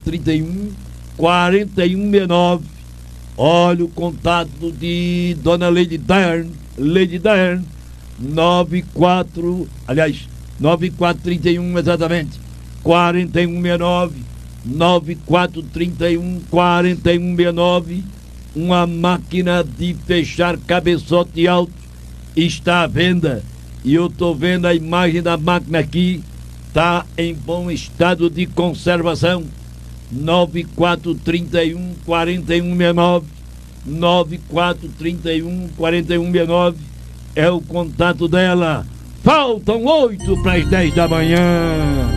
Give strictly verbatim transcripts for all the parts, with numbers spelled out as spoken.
trinta e um, quarenta e um sessenta e nove. Olha o contato de Dona Lady Dern, Lady Dern, nove quatro, aliás, nove quatro trinta e um exatamente, quarenta e um sessenta e nove, nove quatro trinta e um, quarenta e um sessenta e nove. Uma máquina de fechar cabeçote alto está à venda. E eu tô vendo a imagem da máquina aqui, tá em bom estado de conservação. Nove quatro trinta e um, quarenta e um sessenta e nove, nove quatro trinta e um, quarenta e um sessenta e nove é o contato dela. Faltam oito para as dez da manhã.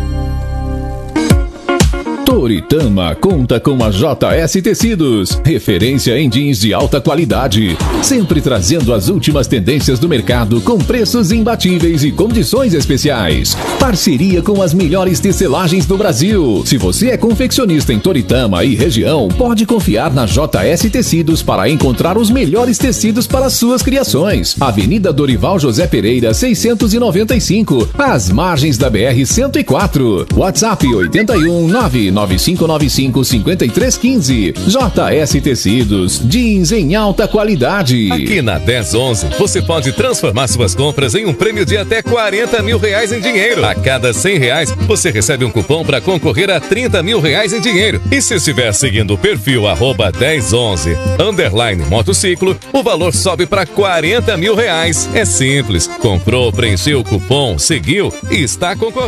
Toritama conta com a J S Tecidos, referência em jeans de alta qualidade, sempre trazendo as últimas tendências do mercado com preços imbatíveis e condições especiais. Parceria com as melhores tecelagens do Brasil. Se você é confeccionista em Toritama e região, pode confiar na J S Tecidos para encontrar os melhores tecidos para suas criações. Avenida Dorival José Pereira, seiscentos e noventa e cinco, às margens da B R cento e quatro. WhatsApp oito um nove nove cinco nove cinco cinco três um cinco. J S Tecidos, jeans em alta qualidade. Aqui na dez onze, você pode transformar suas compras em um prêmio de até quarenta mil reais em dinheiro. A cada cem reais, você recebe um cupom para concorrer a trinta mil reais em dinheiro. E se estiver seguindo o perfil arroba dez onze, underline motociclo, o valor sobe para quarenta mil reais. É simples. Comprou, preencheu o cupom, seguiu e está concorrendo.